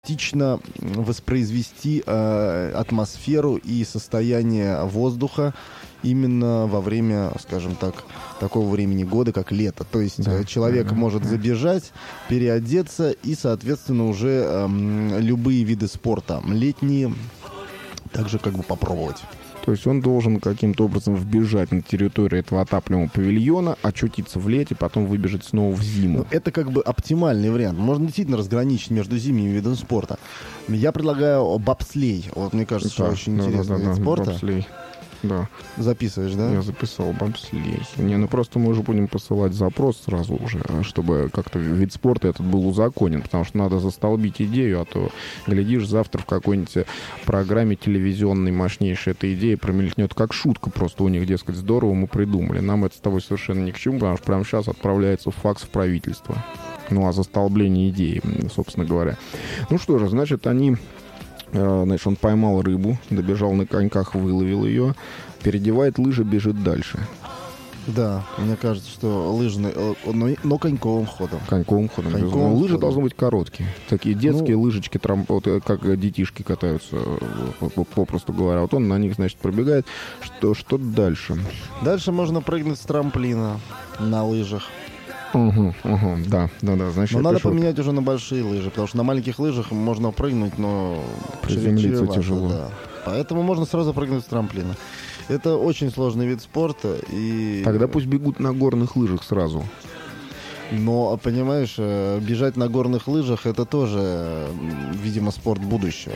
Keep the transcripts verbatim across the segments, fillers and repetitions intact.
частично воспроизвести э, атмосферу и состояние воздуха именно во время, скажем так, такого времени года, как лето. То есть да, человек да, может да. забежать, переодеться и, соответственно, уже э, любые виды спорта летние также как бы попробовать. То есть он должен каким-то образом вбежать на территорию этого отапливаемого павильона, очутиться в лете, потом выбежать снова в зиму. Ну, это как бы оптимальный вариант. Можно действительно разграничить между зимними видами спорта. Я предлагаю бобслей. Вот мне кажется, да, что очень да, интересный да, да, вид да, спорта. Бобслей. Да. Записываешь, да? Я записал бобслей. Не, ну просто мы уже будем посылать запрос сразу уже, чтобы как-то вид спорта этот был узаконен, потому что надо застолбить идею, а то, глядишь, завтра в какой-нибудь программе телевизионной мощнейшей эта идея промелькнет как шутка просто у них, дескать, здорово мы придумали. Нам это с тобой совершенно ни к чему, потому что прямо сейчас отправляется факс в правительство. Ну, а застолбление идеи, собственно говоря. Ну что же, значит, они... Значит, он поймал рыбу, добежал на коньках, выловил ее, переодевает лыжи, бежит дальше. Да, мне кажется, что лыжный, но, но коньковым ходом. Коньковым ходом. Коньковым лыжи ходом. Должны быть короткие. Такие детские ну, лыжечки, трамп, вот, как детишки катаются, попросту говоря. Вот он на них, значит, пробегает. Что, что дальше? Дальше можно прыгнуть с трамплина на лыжах. Угу, угу, да, да, да. Значит, но надо пошел... поменять уже на большие лыжи, потому что на маленьких лыжах можно прыгнуть, но приземлиться тяжело. Да. Поэтому можно сразу прыгнуть с трамплина. Это очень сложный вид спорта. И... Тогда пусть бегут на горных лыжах сразу. Но, понимаешь, бежать на горных лыжах — это тоже, видимо, спорт будущего.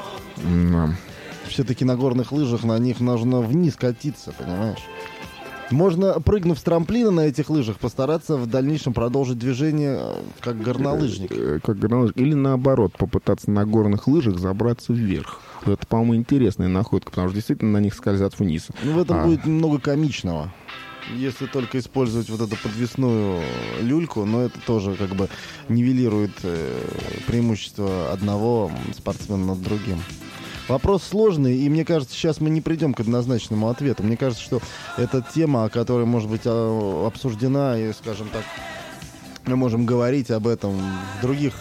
Да. Все-таки на горных лыжах на них нужно вниз катиться, понимаешь? Можно, прыгнув с трамплина на этих лыжах, постараться в дальнейшем продолжить движение как горнолыжник. Как горнолыжник. Или наоборот, попытаться на горных лыжах забраться вверх. Это, по-моему, интересная находка, потому что действительно на них скользят вниз. Ну, в этом а... будет много комичного. Если только использовать вот эту подвесную люльку, но это тоже как бы нивелирует э, преимущество одного спортсмена над другим. Вопрос сложный, и мне кажется, сейчас мы не придем к однозначному ответу. Мне кажется, что это тема, которая может быть обсуждена, и, скажем так, мы можем говорить об этом в других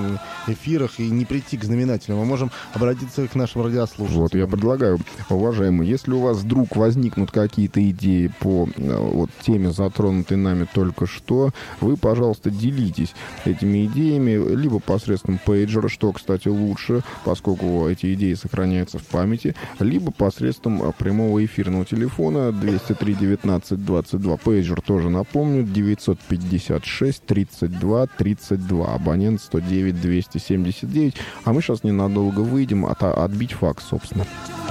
эфирах и не прийти к знаменателю. Мы можем обратиться к нашим радиослушателям. Вот, я предлагаю, уважаемые, если у вас вдруг возникнут какие-то идеи по вот, теме, затронутой нами только что, вы, пожалуйста, делитесь этими идеями, либо посредством пейджера, что, кстати, лучше, поскольку эти идеи сохраняются в памяти, либо посредством прямого эфирного телефона двести три девятнадцать двадцать два. Пейджер тоже напомню, девятьсот пятьдесят шесть тридцать два тридцать два, абонент сто девять двести семьдесят девять. А мы сейчас ненадолго выйдем от, отбить факс, собственно.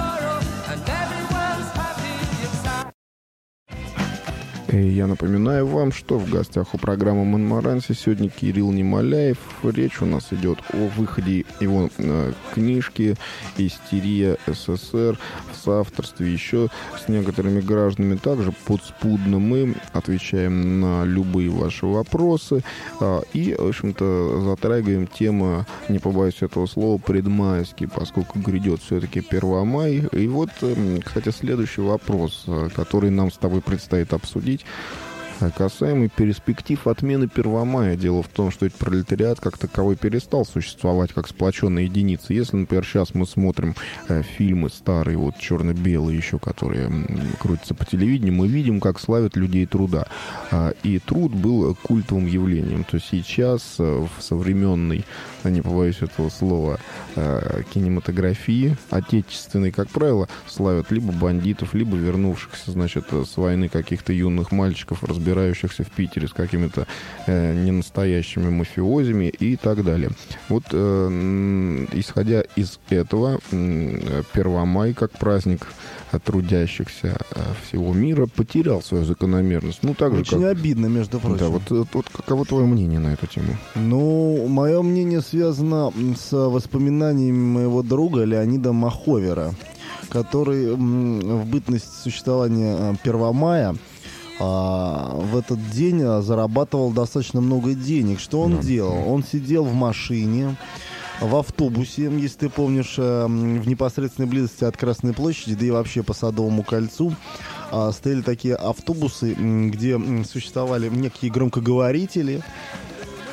Я напоминаю вам, что в гостях у программы «Монмаранси» сегодня Кирилл Немоляев. Речь у нас идет о выходе его э, книжки «Истерия СССР» в соавторстве еще с некоторыми гражданами. Также подспудно мы отвечаем на любые ваши вопросы э, и, в общем-то, затрагиваем тему, не побоюсь этого слова, предмайский, поскольку грядет все-таки Первомай. И вот, э, кстати, следующий вопрос, э, который нам с тобой предстоит обсудить, касаемо перспектив отмены Первомая. Дело в том, что ведь пролетариат как таковой перестал существовать как сплоченная единица. Если, например, сейчас мы смотрим э, фильмы старые, вот черно-белые еще, которые м, крутятся по телевидению, мы видим, как славят людей труда. А, и труд был культовым явлением. То сейчас э, в современной, не побоюсь этого слова, э, кинематографии отечественной, как правило, славят либо бандитов, либо вернувшихся, значит, с войны каких-то юных мальчиков, разбирающихся разбирающихся в Питере с какими-то э, ненастоящими мафиозами и так далее. Вот, э, исходя из этого, э, Первомай, как праздник трудящихся всего мира, потерял свою закономерность. Ну, так же, очень как... обидно, между прочим. Да, вот, вот каково твое мнение на эту тему? Ну, мое мнение связано с воспоминаниями моего друга Леонида Маховера, который в бытность существования Первомая А, в этот день зарабатывал достаточно много денег. Что он да. делал? Он сидел в машине, в автобусе, если ты помнишь, в непосредственной близости от Красной площади, да и вообще по Садовому кольцу, стояли такие автобусы, где существовали некие громкоговорители,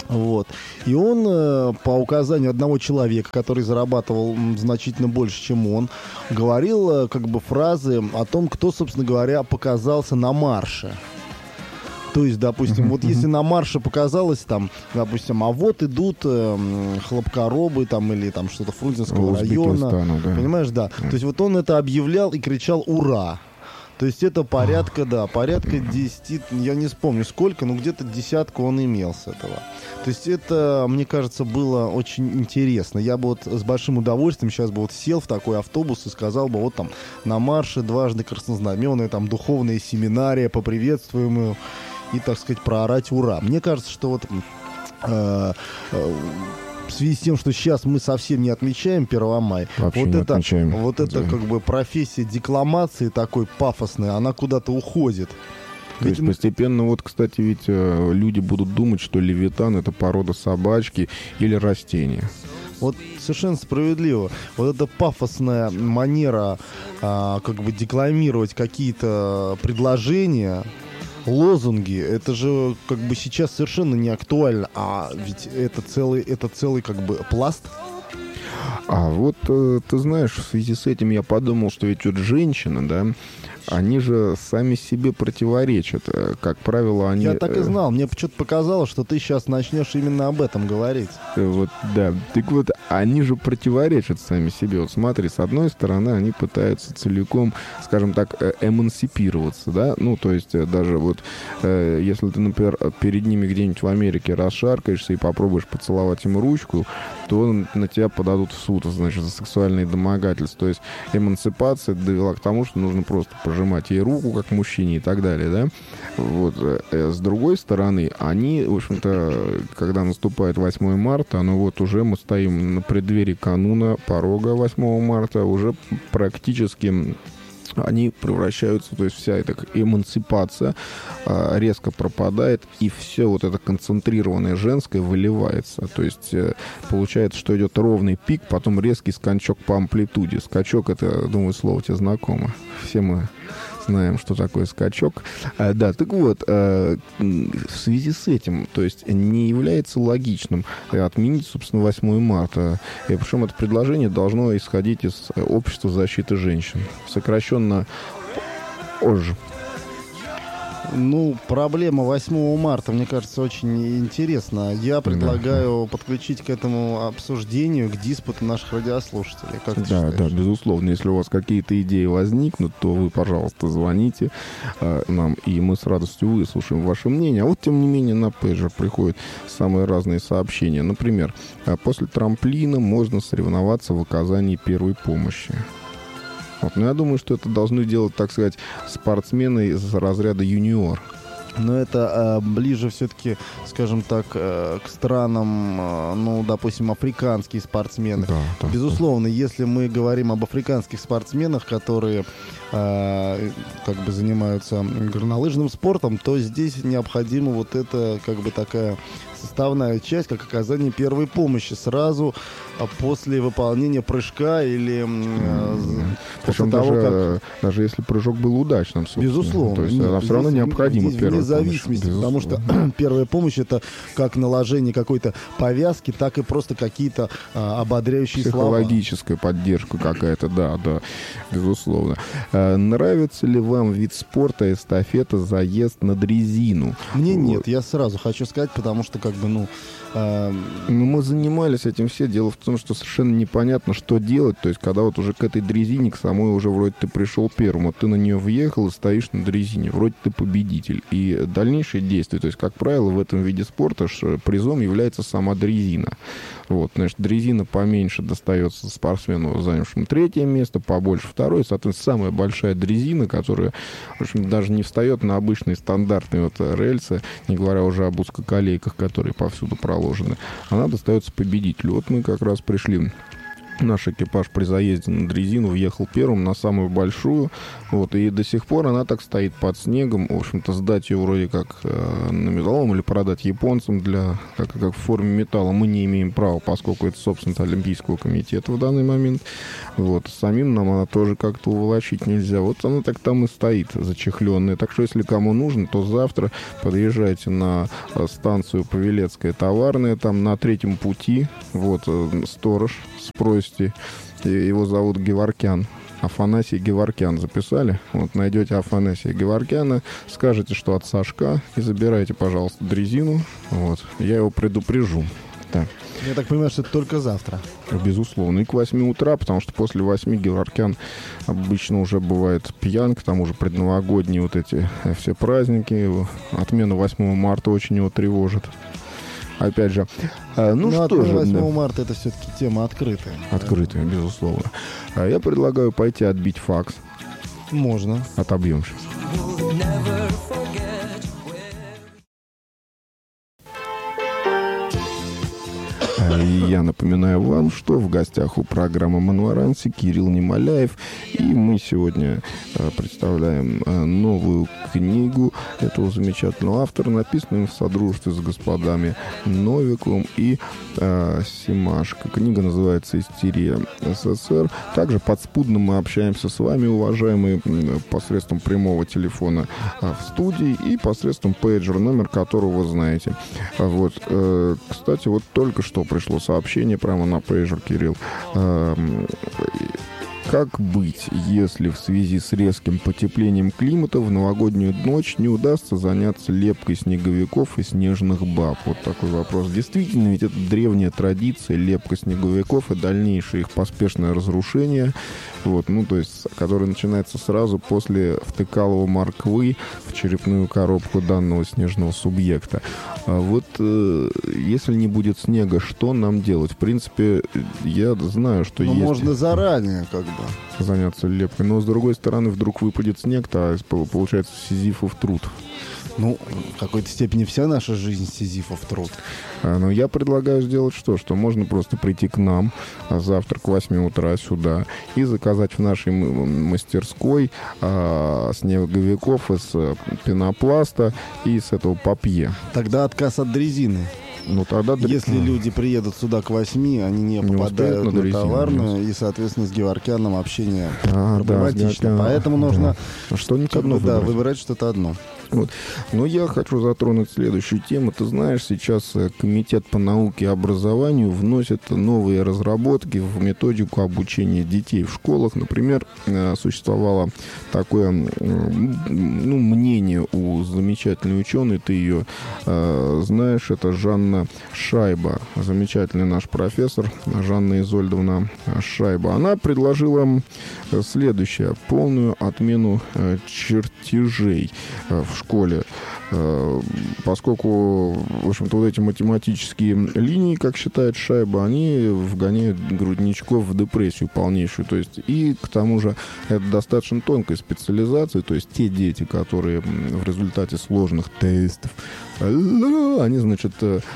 Вот. И он э, по указанию одного человека, который зарабатывал м, значительно больше, чем он, говорил э, как бы фразы о том, кто, собственно говоря, показался на марше. То есть, допустим, вот если на марше показалось там, допустим, а вот идут э, хлопкоробы там или там что-то Фрунзенского района, да. Понимаешь, да. То есть вот он это объявлял и кричал «Ура!». То есть это порядка, да, порядка десяти, я не вспомню сколько, но где-то десятку он имел с этого. То есть это, мне кажется, было очень интересно. Я бы вот с большим удовольствием сейчас бы вот сел в такой автобус и сказал бы, вот там на марше дважды краснознаменные, там духовные семинария, поприветствуем его и, так сказать, проорать «Ура!». Мне кажется, что вот... Э, э, в связи с тем, что сейчас мы совсем не отмечаем первого мая, Вообще вот не это, отмечаем. вот это Да. как бы профессия декламации такой пафосной, она куда-то уходит. То есть постепенно, вот, кстати, ведь э, люди будут думать, что левитан — это порода собачки или растения. Вот совершенно справедливо. Вот эта пафосная манера а, как бы декламировать какие-то предложения, лозунги, это же как бы сейчас совершенно не актуально, а ведь это целый, это целый как бы пласт. А вот э, ты знаешь, в связи с этим я подумал, что ведь вот женщины, да, они же сами себе противоречат. Как правило, они... Я так и знал. Мне почему-то показалось, что ты сейчас начнешь именно об этом говорить. Вот, да. Так вот, они же противоречат сами себе. Вот смотри, с одной стороны, они пытаются целиком, скажем так, эмансипироваться, да? Ну, то есть даже вот, э, если ты, например, перед ними где-нибудь в Америке расшаркаешься и попробуешь поцеловать им ручку, то на тебя подадут в суд, значит, за сексуальные домогательства. То есть эмансипация довела к тому, что нужно просто пожимать ей руку, как мужчине, и так далее, да? Вот. С другой стороны, они, в общем-то, когда наступает восьмое марта, ну вот уже мы стоим на преддверии кануна, порога восьмого марта, уже практически... они превращаются, то есть вся эта эмансипация а, резко пропадает, и все вот это концентрированное женское выливается. То есть э, получается, что идет ровный пик, потом резкий скачок по амплитуде. Скачок — это, думаю, слово тебе знакомо. Все мы знаем, что такое скачок. А, да, так вот, а, в связи с этим, то есть не является логичным отменить, собственно, восьмое марта. И причем это предложение должно исходить из общества защиты женщин. Сокращенно ОЖ. Ну, проблема восьмого марта, мне кажется, очень интересна. Я предлагаю да. подключить к этому обсуждению, к диспуту наших радиослушателей. Как ты да, считаешь? Да, безусловно. Если у вас какие-то идеи возникнут, то вы, пожалуйста, звоните э, нам, и мы с радостью выслушаем ваше мнение. А вот, тем не менее, на пейджер приходят самые разные сообщения. Например, после трамплина можно соревноваться в оказании первой помощи. Вот. Но я думаю, что это должны делать, так сказать, спортсмены из разряда юниор. Но это э, ближе все-таки, скажем так, э, к странам, э, ну, допустим, африканские спортсмены. Да, да, Безусловно, да. Если мы говорим об африканских спортсменах, которые э, как бы занимаются горнолыжным спортом, то здесь необходима вот эта, как бы, такая составная часть, как оказание первой помощи сразу после выполнения прыжка или э, Причем того, даже, как... даже если прыжок был удачным, собственно. Безусловно. То есть Нет, она все равно необходима здесь первая вне зависимости, помощь. Потому что первая помощь — это как наложение какой-то повязки, так и просто какие-то а, ободряющие слова. Психологическая поддержка какая-то, да, да, безусловно. А, нравится ли вам вид спорта эстафета, заезд на дрезину? Мне вот. Нет, я сразу хочу сказать, потому что как бы, ну... Э... Ну, мы занимались этим все. Дело в том, что совершенно непонятно, что делать. То есть, когда вот уже к этой дрезине, к самой уже вроде ты пришел первым, вот ты на нее въехал и стоишь на дрезине. Вроде ты победитель. И дальнейшие действия, то есть, как правило, в этом виде спорта призом является сама дрезина. Вот, значит, дрезина поменьше достается спортсмену, занявшему третье место, побольше второе. Соответственно, самая большая дрезина, которая, в общем, даже не встает на обычные стандартные вот рельсы, не говоря уже об узкоколейках, которые повсюду проложены, она достается победителю. Вот мы как раз пришли Наш экипаж при заезде на дрезину въехал первым на самую большую. Вот, и до сих пор она так стоит под снегом. В общем-то, сдать ее вроде как э, на металлолом или продать японцам для, как, как в форме металла мы не имеем права, поскольку это собственность Олимпийского комитета в данный момент. Вот, самим нам она тоже как-то уволочить нельзя. Вот она так там и стоит, зачехленная. Так что, если кому нужно, то завтра подъезжайте на станцию Павелецкая товарная, там на третьем пути. Вот, э, сторож, спросите. Его зовут Геворкян. Афанасий Геворкян записали. Вот, найдете Афанасия Геворкяна, скажете, что от Сашка, и забирайте, пожалуйста, дрезину. Вот. Я его предупрежу. Так. Я так понимаю, что это только завтра. Безусловно. И к восьми утра, потому что после восьми Геворкян обычно уже бывает пьян, к тому же предновогодние вот эти все праздники. Отмена восьмого марта очень его тревожит. Опять же, ну, ну что же... восьмого марта это все-таки тема открытая. Открытая, да? Безусловно. Я предлагаю пойти отбить факс. Можно. Отобьем сейчас. И я напоминаю вам, что в гостях у программы «Монмаранси» Кирилл Немоляев. И мы сегодня представляем новую книгу этого замечательного автора, написанную в содружестве с господами Новиковым и э, Семашко. Книга называется «Истерия СССР». Также подспудно мы общаемся с вами, уважаемые, посредством прямого телефона в студии и посредством пейджера, номер которого вы знаете. Вот. Э, кстати, вот только что пришло сообщение прямо на пейджер, Кирилл. Как быть, если в связи с резким потеплением климата в новогоднюю ночь не удастся заняться лепкой снеговиков и снежных баб? Вот такой вопрос. Действительно, ведь это древняя традиция, лепка снеговиков и дальнейшее их поспешное разрушение, вот, ну, то есть, которое начинается сразу после втыкалова морквы в черепную коробку данного снежного субъекта. А вот э, если не будет снега, что нам делать? В принципе, я знаю, что ну, есть... можно заранее, как бы. Заняться лепкой. Но, с другой стороны, вдруг выпадет снег, то получается сизифов труд. Ну, в какой-то степени вся наша жизнь сизифов труд. А, но я предлагаю сделать что? Что можно просто прийти к нам а завтра к восьми утра сюда и заказать в нашей мастерской а, снеговиков из пенопласта и с этого папье. Тогда отказ от дрезины. Ну, тогда... Если люди приедут сюда к восьми, они не, не попадают на, на товарную, и, соответственно, с Геворкяном общение а, проблематично. Да, Поэтому нужно да. что-нибудь одно да, выбрать. выбирать что-то одно. Вот. Но я хочу затронуть следующую тему. Ты знаешь, сейчас Комитет по науке и образованию вносит новые разработки в методику обучения детей в школах. Например, существовало такое ну, мнение у замечательной ученой, ты ее э, знаешь, это Жанна Шайба, замечательный наш профессор, Жанна Изольдовна Шайба. Она предложила следующее: полную отмену э, чертежей э, в школе, поскольку, в общем-то, вот эти математические линии, как считает Шайба, они вгоняют грудничков в депрессию полнейшую. То есть, и к тому же это достаточно тонкая специализация, то есть те дети, которые в результате сложных тестов, они, значит,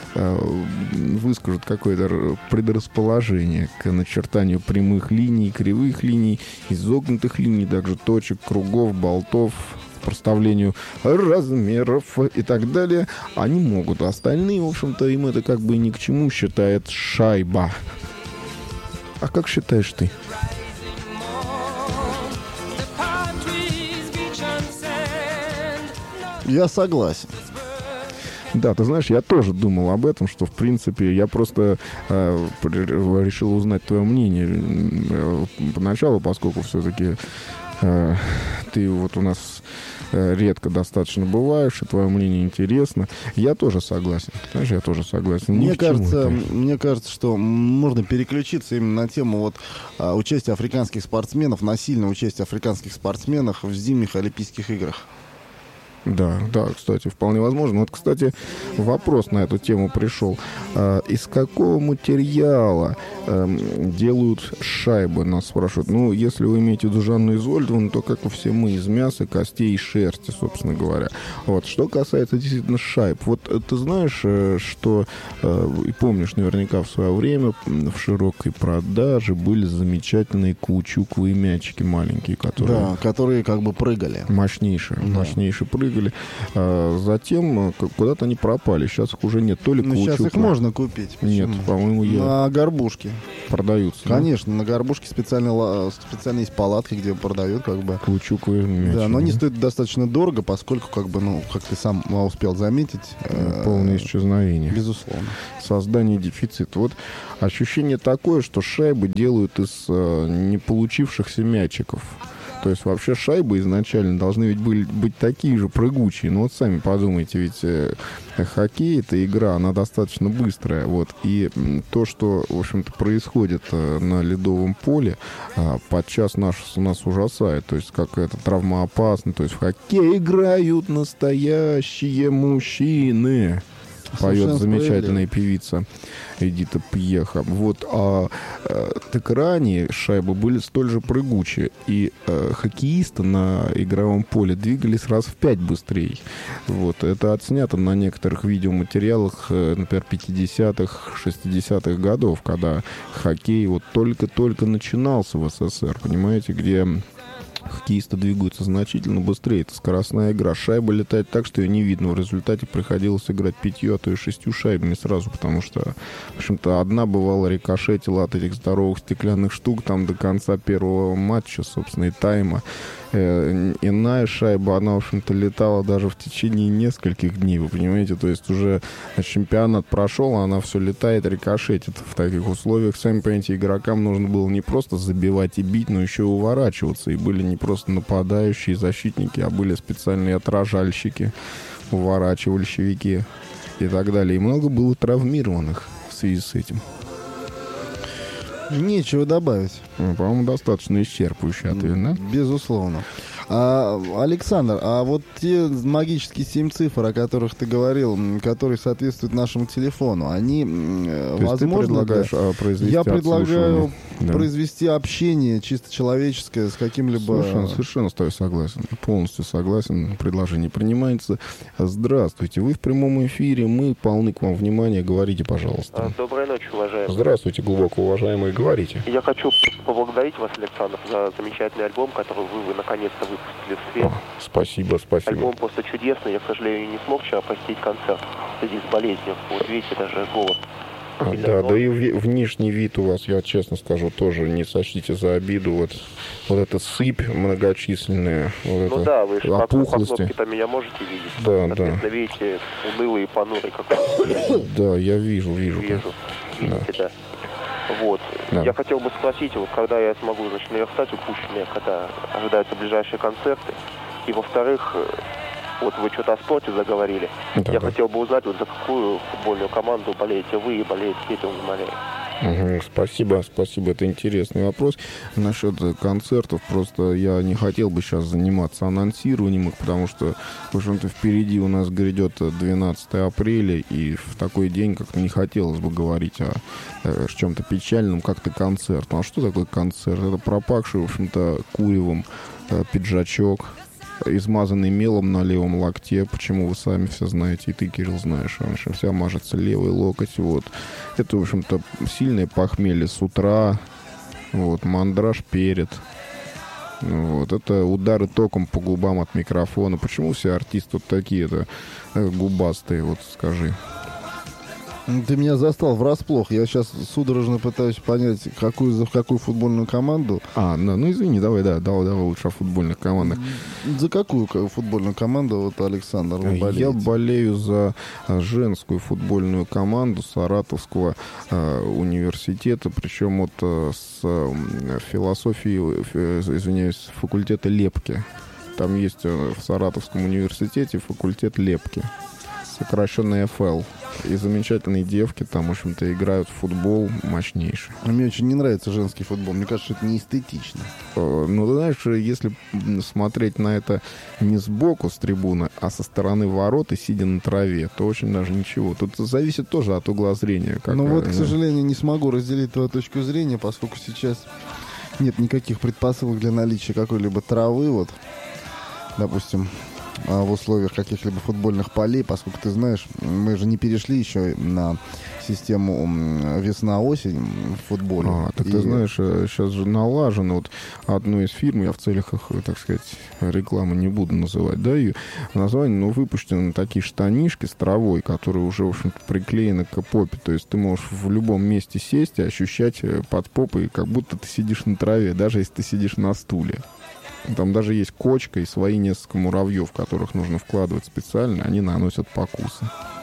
выскажут какое-то предрасположение к начертанию прямых линий, кривых линий, изогнутых линий, также точек, кругов, болтов, проставлению размеров и так далее, они могут. Остальные, в общем-то, им это как бы ни к чему, считает Шайба. А как считаешь ты? Я согласен. Да, ты знаешь, я тоже думал об этом, что, в принципе, я просто э, решил узнать твое мнение э, поначалу, поскольку все-таки э, ты вот у нас э, редко достаточно бываешь, и твое мнение интересно. Я тоже согласен. Знаешь, я тоже согласен. Мне кажется, мне кажется, что можно переключиться именно на тему вот, а, участия африканских спортсменов, насильного участия африканских спортсменов в зимних Олимпийских играх. Да, да, кстати, вполне возможно. Вот, кстати, вопрос на эту тему пришел. А, из какого материала а, делают шайбы, нас спрашивают. Ну, если вы имеете в виду Жанну Изольдовну, то, как и все мы, из мяса, костей и шерсти, собственно говоря. Вот. Что касается действительно шайб, вот ты знаешь, что, и помнишь наверняка в свое время в широкой продаже были замечательные каучуковые мячики маленькие, которые... Да, которые как бы прыгали. Мощнейшие, да. мощнейшие прыгали. А затем куда-то они пропали. Сейчас их уже нет. То ли каучука. Сейчас их можно купить. Почему? Нет, по-моему, я... На горбушке. Продаются. Конечно, да? На горбушке специально, специально есть палатки, где продают как бы... Каучуковые мячики. Да, но они стоят достаточно дорого, поскольку, как бы, ну, как ты сам успел заметить... Полное исчезновение. Безусловно. Создание дефицита. Вот ощущение такое, что шайбы делают из не получившихся мячиков. То есть вообще шайбы изначально должны ведь были быть такие же прыгучие. Но вот сами подумайте, ведь э, хоккей — это игра, она достаточно быстрая. Вот. И то, что, в общем-то, происходит э, на ледовом поле, э, подчас наш, нас ужасает. То есть как это травмоопасно. То есть в хоккей играют настоящие мужчины. Поет замечательная певица Эдита Пьеха. Вот, а, а так ранее шайбы были столь же прыгучие. И а, хоккеисты на игровом поле двигались раз в пять быстрее. Вот, это отснято на некоторых видеоматериалах, например, пятидесятых, шестидесятых годов, когда хоккей вот только-только начинался в СССР, понимаете, где... Хоккеисты двигаются значительно быстрее. Это скоростная игра. Шайба летает так, что ее не видно. В результате приходилось играть пятью, а то и шестью шайбами сразу, потому что, в общем-то, одна бывала рикошетила от этих здоровых стеклянных штук там до конца первого матча, собственно, и тайма. Э, иная шайба, она, в общем-то, летала даже в течение нескольких дней, вы понимаете? То есть уже чемпионат прошел, а она все летает, рикошетит в таких условиях. Сами понимаете, игрокам нужно было не просто забивать и бить, но еще и уворачиваться. И были не просто нападающие защитники, а были специальные отражальщики, уворачивальщики и так далее. И много было травмированных в связи с этим. Нечего добавить. Ну, по-моему, достаточно исчерпывающий ответ, да? Безусловно. А, Александр, а вот те магические семь цифр, о которых ты говорил, которые соответствуют нашему телефону, они, То возможно... Ты предлагаешь да, произвести Я предлагаю да. произвести общение чисто человеческое с каким-либо... Совершенно, совершенно с тобой согласен. Полностью согласен. Предложение принимается. Здравствуйте. Вы в прямом эфире. Мы полны к вам внимания. Говорите, пожалуйста. Доброй ночи, уважаемые. Здравствуйте, глубоко уважаемые. Говорите. Я хочу поблагодарить вас, Александр, за замечательный альбом, который вы, вы наконец-то выпустили в свет. О, спасибо, спасибо. Альбом просто чудесный. Я, к сожалению, не смог вчера посетить концерт в связи с болезнью. Вот видите, даже голос. А, да, да и внешний вид у вас, я честно скажу, тоже не сочтите за обиду. Вот, вот эта сыпь многочисленная, вот ну да, вы же по опухлости. кнопке-то меня можете видеть. Да, Соответственно, да. видите, унылый и понурый какой-то. Да, я вижу, вижу. Вижу, видите, да. Вот. Да. Я хотел бы спросить, вот когда я смогу, значит, наверстать упущенное, когда ожидаются ближайшие концерты. И, во-вторых, вот вы что-то о спорте заговорили. Да, я да. хотел бы узнать, вот за какую футбольную команду болеете вы и болеет Петя Умалеев. Угу, спасибо, спасибо, это интересный вопрос. Насчет концертов, просто я не хотел бы сейчас заниматься анонсированием их, потому что, в общем-то, впереди у нас грядет двенадцатое апреля, и в такой день как-то не хотелось бы говорить о, о чем-то печальном, как-то концерт. Ну а что такое концерт? Это пропахший, в общем-то, куревом э, пиджачок, измазанный мелом на левом локте. Почему вы сами все знаете, и ты, Кирилл, знаешь, в общем, вся мажется левый локоть. Вот. Это, в общем-то, сильное похмелье с утра, вот, мандраж перед. Вот. Это удары током по губам от микрофона. Почему все артисты вот такие-то губастые, вот скажи? Ты меня застал врасплох. Я сейчас судорожно пытаюсь понять, какую, за какую футбольную команду. А, да, ну извини, давай, да, давай, давай лучше о футбольных командах. За какую футбольную команду, вот, Александр, вы болеете? Я болею за женскую футбольную команду Саратовского э, университета, причем вот э, с э, философии, э, извиняюсь, факультета лепки. Там есть э, в Саратовском университете факультет лепки. сокращенный эф эл. И замечательные девки там, в общем-то, играют в футбол мощнейший. Мне очень не нравится женский футбол. Мне кажется, что это неэстетично. Ну, ты знаешь, если смотреть на это не сбоку, с трибуны, а со стороны ворот и сидя на траве, то очень даже ничего. Тут зависит тоже от угла зрения. Ну вот, к сожалению, не смогу разделить твою точку зрения, поскольку сейчас нет никаких предпосылок для наличия какой-либо травы, вот, допустим, в условиях каких-либо футбольных полей, поскольку, ты знаешь, мы же не перешли еще на систему весна-осень в футболе. А, так и... ты знаешь, сейчас же налажено вот одной из фирм, я в целях, так сказать, рекламы не буду называть, да, ее название, но выпущены такие штанишки с травой, которые уже, в общем-то, приклеены к попе, то есть ты можешь в любом месте сесть и ощущать под попой, как будто ты сидишь на траве, даже если ты сидишь на стуле. Там даже есть кочка и свои несколько муравьев, которых нужно вкладывать специально, они наносят покусы.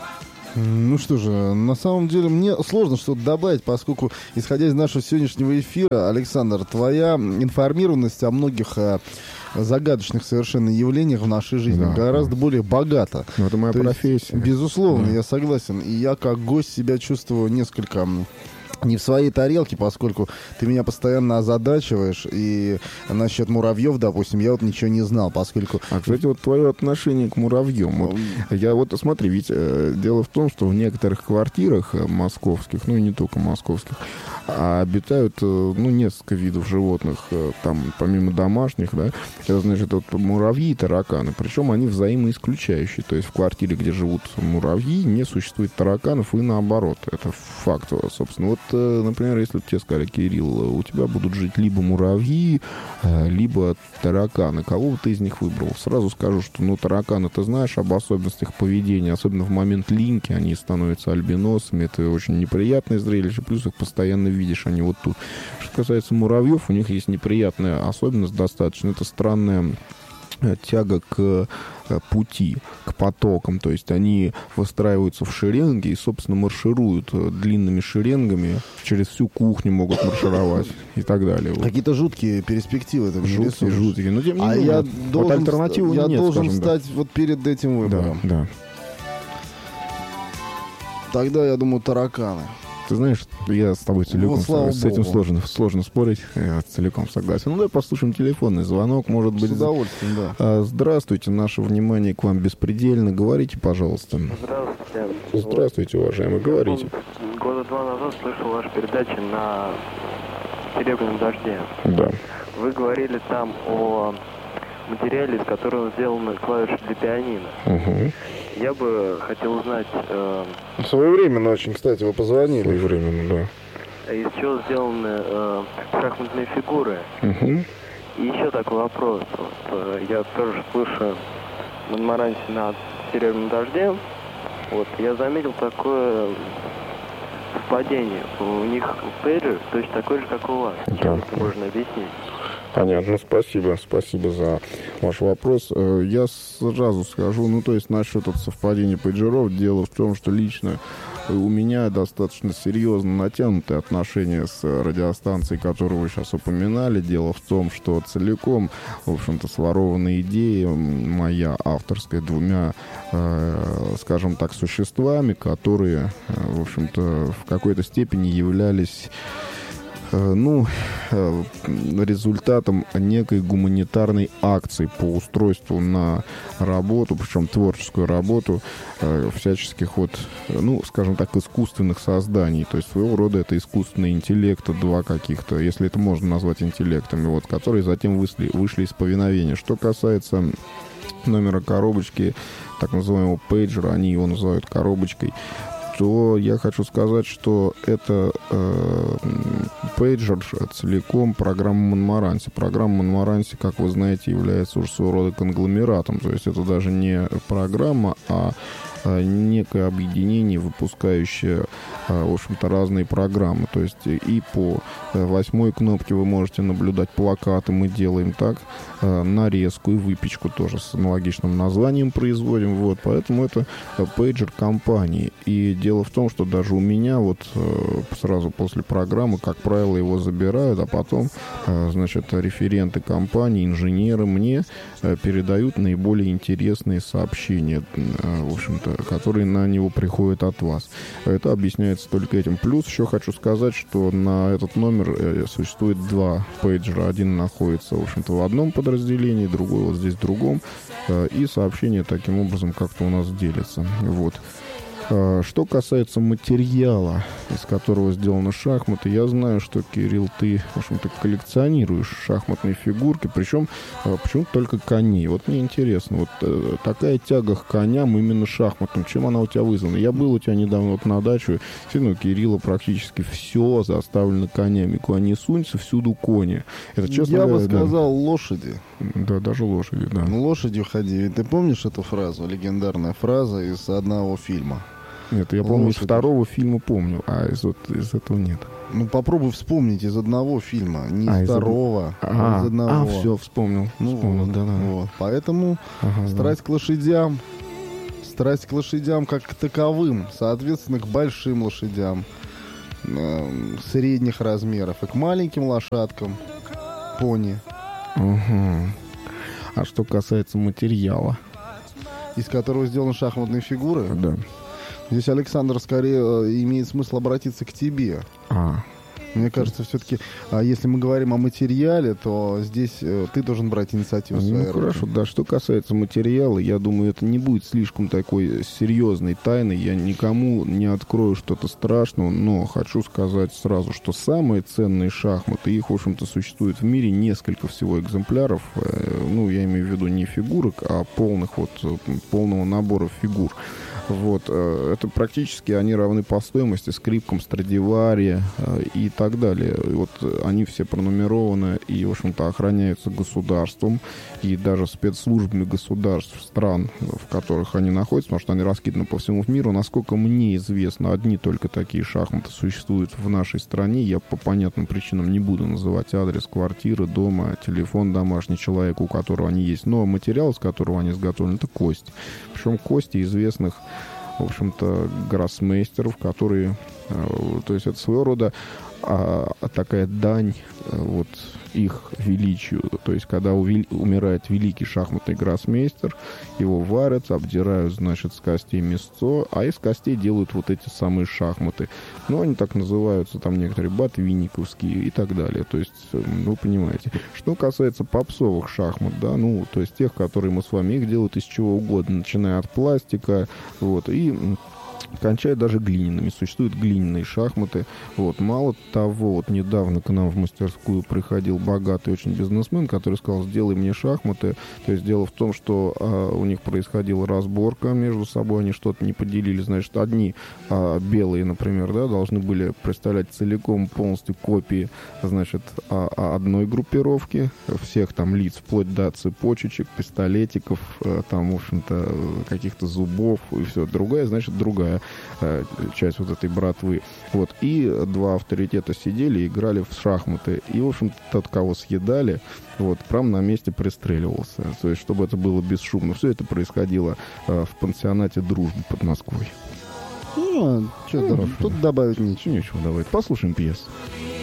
Ну что же, на самом деле мне сложно что-то добавить, поскольку, исходя из нашего сегодняшнего эфира, Александр, твоя информированность о многих а, загадочных совершенно явлениях в нашей жизни да, гораздо да. более богата. Ну, это моя То профессия. Есть, безусловно, да. я согласен. И я как гость себя чувствую несколько... не в своей тарелке, поскольку ты меня постоянно озадачиваешь, и насчет муравьев, допустим, я вот ничего не знал, поскольку... А, кстати, вот твое отношение к муравьям. Вот, я вот, смотри, ведь э, дело в том, что в некоторых квартирах э, московских, ну и не только московских, а обитают, э, ну, несколько видов животных, э, там, помимо домашних, да, это, значит, вот муравьи и тараканы, причем они взаимоисключающие, то есть в квартире, где живут муравьи, не существует тараканов и наоборот, это факт, собственно. Вот например, если бы тебе сказали, Кирилл, у тебя будут жить либо муравьи, либо тараканы, кого бы ты из них выбрал? Сразу скажу, что, ну, тараканы, ты знаешь об особенностях поведения, особенно в момент линьки, они становятся альбиносами, это очень неприятное зрелище, плюс их постоянно видишь, они вот тут. Что касается муравьев, у них есть неприятная особенность достаточно, это странная тяга к пути, к потокам, то есть они выстраиваются в шеренги и, собственно, маршируют длинными шеренгами, через всю кухню могут маршировать и так далее. Какие-то жуткие перспективы. Жуткие, жуткие. Но тем не а менее, я вот должен, альтернативы я нет, должен стать так. вот перед этим выбором. Да, да. Тогда, я думаю, тараканы. Ты знаешь, я с тобой целиком, вот, с этим сложно, сложно спорить, я целиком согласен. Ну, давай послушаем телефонный звонок, может быть. С удовольствием, да. А, здравствуйте, наше внимание к вам беспредельно. Говорите, пожалуйста. Здравствуйте. Здравствуйте, уважаемый, говорите. Года два назад слышал вашу передачу на «Серебряном дожде». Да. Вы говорили там о материале, из которого сделаны клавиши для пианино. Угу. Я бы хотел узнать... Э, Своевременно очень, кстати, вы позвонили. Своевременно, да. Из чего сделаны э, шахматные фигуры. Угу. И еще такой вопрос. Вот, э, я тоже слышу Монмаранси на «Серебряном дожде». Вот, я заметил такое совпадение. У них пейджер точно такой же, как у вас. Да. Чем это можно объяснить? Понятно, спасибо, спасибо за ваш вопрос. Я сразу скажу, ну, то есть насчет этого совпадения пейджеров, дело в том, что лично у меня достаточно серьезно натянутые отношения с радиостанцией, которую вы сейчас упоминали. Дело в том, что целиком, в общем-то, сворованная идея моя авторская двумя, э, скажем так, существами, которые, э, в общем-то, в какой-то степени являлись ну, результатом некой гуманитарной акции по устройству на работу, причем творческую работу всяческих вот, ну, скажем так, искусственных созданий. То есть своего рода это искусственный интеллект, два каких-то, если это можно назвать интеллектами, вот, которые затем вышли, вышли из повиновения. Что касается номера коробочки, так называемого пейджера, они его называют коробочкой, то я хочу сказать, что это э, пейджер целиком программа Монмаранси. Программа Монмаранси, как вы знаете, является уже своего рода конгломератом. То есть это даже не программа, а некое объединение, выпускающее, в общем-то, разные программы. То есть и по восьмой кнопке вы можете наблюдать плакаты, мы делаем так, нарезку и выпечку тоже с аналогичным названием производим. Вот, поэтому это пейджер компании. И дело в том, что даже у меня вот сразу после программы, как правило, его забирают, а потом, значит, референты компании, инженеры мне передают наиболее интересные сообщения, в общем-то, которые на него приходят от вас. Это объясняется только этим. Плюс еще хочу сказать, что на этот номер существует два пейджера. Один находится, в общем-то, в одном подразделении, другой вот здесь в другом. И сообщения таким образом как-то у нас делятся. Вот. Что касается материала, из которого сделаны шахматы, я знаю, что, Кирилл, ты, в общем-то, коллекционируешь шахматные фигурки, причем почему-то только коней. Вот мне интересно, вот такая тяга к коням, именно шахматным, чем она у тебя вызвана? Я был у тебя недавно вот на даче, ну, у Кирилла практически все заставлено конями. Куда ни сунься, всюду кони. Это, честно я говоря, бы сказал, да. лошади. Да, даже лошади, да. Лошадью ходи. Ты помнишь эту фразу, легендарная фраза из одного фильма? Нет, я помню, Лошади. Из второго фильма помню, а из, вот, из этого нет. Ну, попробуй вспомнить из одного фильма, не а, из второго, из... а, а из одного. А, все, вспомнил. Ну, вспомнил, вот, да, да. Вот. Поэтому ага, страсть да. к лошадям, страсть к лошадям как к таковым, соответственно, к большим лошадям э, средних размеров и к маленьким лошадкам, пони. Угу. А что касается материала, из которого сделаны шахматные фигуры, да. Здесь, Александр, скорее имеет смысл обратиться к тебе. А. Мне кажется, все-таки, если мы говорим о материале, то здесь ты должен брать инициативу в свои Ну, руки. хорошо, да. Что касается материала, я думаю, это не будет слишком такой серьезной тайной. Я никому не открою что-то страшного, но хочу сказать сразу, что самые ценные шахматы, их, в общем-то, существует в мире несколько всего экземпляров. Ну, я имею в виду не фигурок, а полных, вот, полного набора фигур. Вот, это практически они равны по стоимости скрипкам Страдивари и так далее. И вот они все пронумерованы и, в общем-то, охраняются государством и даже спецслужбами государств стран, в которых они находятся, потому что они раскиданы по всему миру. Насколько мне известно, одни только такие шахматы существуют в нашей стране. Я по понятным причинам не буду называть адрес квартиры, дома, телефон домашний человека, у которого они есть. Но материал, из которого они изготовлены, это кость. Причем кости известных, в общем-то, гроссмейстеров, которые, то есть это своего рода а, такая дань вот их величию. То есть когда увели, умирает великий шахматный гроссмейстер, его варят, обдирают, значит, с костей мясцо, а из костей делают вот эти самые шахматы. Ну, они так называются, там некоторые ботвинниковские и так далее. То есть, вы понимаете. Что касается попсовых шахмат, да, ну, то есть тех, которые мы с вами, их делают из чего угодно, начиная от пластика, вот, и кончая даже глиняными. Существуют глиняные шахматы. Вот. Мало того, вот недавно к нам в мастерскую приходил богатый очень бизнесмен, который сказал: сделай мне шахматы. То есть дело в том, что а, у них происходила разборка между собой, они что-то не поделили. Значит, одни а, белые, например, да, должны были представлять целиком полностью копии, значит, а, а одной группировки, всех там лиц, вплоть до цепочечек, пистолетиков, а, там, в общем-то, каких-то зубов и все. Другая, значит, другая часть вот этой братвы. Вот. И два авторитета сидели и играли в шахматы. И, в общем-то, тот, кого съедали, вот, прямо на месте пристреливался. То есть, чтобы это было бесшумно. Все это происходило э, в пансионате «Дружбы» под Москвой. Ну, что, ну, тут добавить нечего. Нечего добавить. Послушаем пьесу.